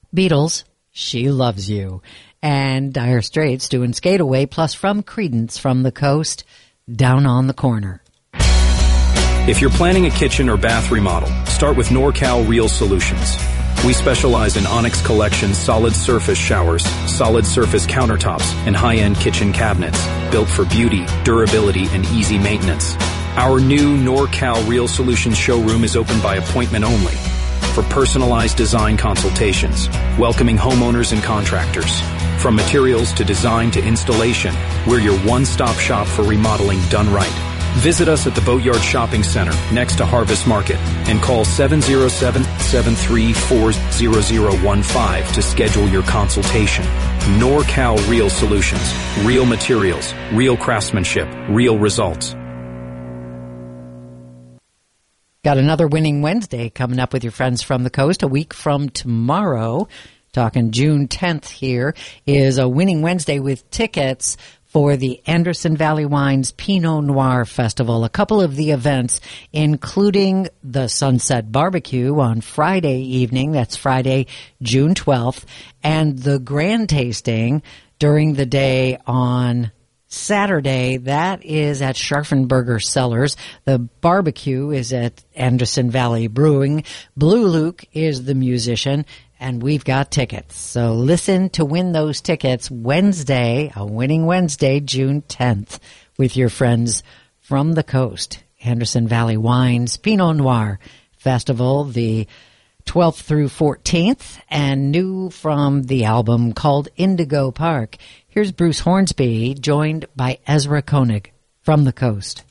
Beatles, She Loves You. And Dire Straits doing Skate Away, plus from Creedence, From the Coast, Down on the Corner. If you're planning a kitchen or bath remodel, start with NorCal Real Solutions. We specialize in Onyx Collection solid surface showers, solid surface countertops, and high-end kitchen cabinets, built for beauty, durability, and easy maintenance. Our new NorCal Real Solutions showroom is open by appointment only for personalized design consultations, welcoming homeowners and contractors. From materials to design to installation, we're your one-stop shop for remodeling done right. Visit us at the Boatyard Shopping Center next to Harvest Market and call 707-734-0015 to schedule your consultation. NorCal Real Solutions. Real materials, real craftsmanship, real results. Got another Winning Wednesday coming up with your friends from the coast a week from tomorrow. Talking June 10th here is a Winning Wednesday with tickets for the Anderson Valley Wines Pinot Noir Festival. A couple of the events, including the Sunset Barbecue on Friday evening, that's Friday, June 12th, and the grand tasting during the day on Saturday, that is at Scharfenberger Cellars. The barbecue is at Anderson Valley Brewing. Blue Luke is the musician, and we've got tickets. So listen to win those tickets Wednesday, a Winning Wednesday, June 10th, with your friends from the coast. Anderson Valley Wines Pinot Noir Festival, the 12th through 14th, and new from the album called Indigo Park. Here's Bruce Hornsby, joined by Ezra Koenig from the coast.